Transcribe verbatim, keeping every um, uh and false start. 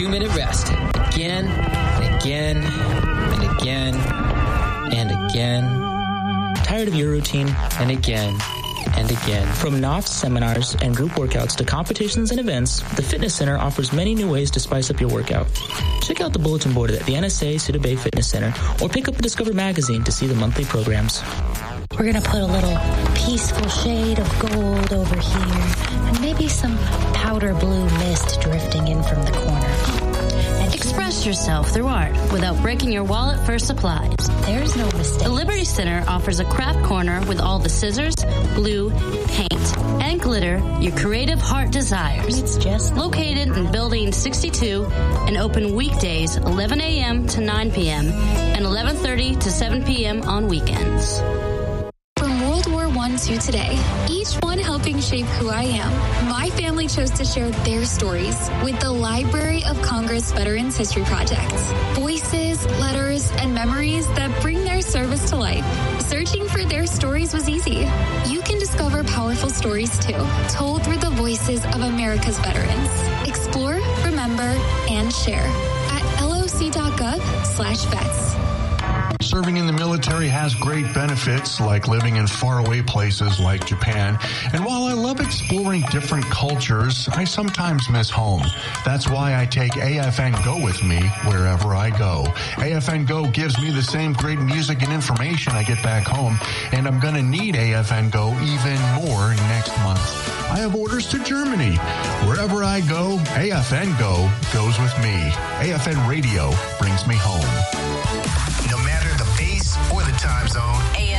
two-minute rest again and again and again and again. Tired of your routine? And again and again. From N O F seminars and group workouts to competitions and events, the Fitness Center offers many new ways to spice up your workout. Check out the bulletin board at the N S A Cedar Bay Fitness Center or pick up the Discover magazine to see the monthly programs. We're going to put a little peaceful shade of gold over here and maybe some powder blue mist drifting in from the corner. And express yourself through art without breaking your wallet for supplies. There's no mistake. The Liberty Center offers a craft corner with all the scissors, glue, paint, and glitter your creative heart desires. It's just located in Building sixty-two and open weekdays eleven a.m. to nine p.m. and eleven thirty to seven p.m. on weekends. To today, each one helping shape who I am. My family chose to share their stories with the Library of Congress Veterans History Project. Voices, letters, and memories that bring their service to life. Searching for their stories was easy. You can discover powerful stories too, told through the voices of America's veterans. Explore, remember, and share at loc.gov slash vets. Serving in the military has great benefits, like living in faraway places like Japan. And while I love exploring different cultures, I sometimes miss home. That's why I take A F N Go with me wherever I go. A F N Go gives me the same great music and information I get back home, and I'm going to need A F N Go even more next month. I have orders to Germany. Wherever I go, A F N Go goes with me. A F N Radio brings me home. No matter the base or the time zone, A